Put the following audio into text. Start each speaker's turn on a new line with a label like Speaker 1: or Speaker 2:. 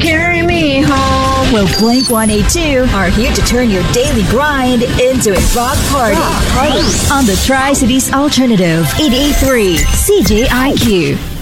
Speaker 1: carry me home.
Speaker 2: Well, Blink 182 are here to turn your daily grind into a rock party. On the Tri-Cities Alternative, 883 CJIQ.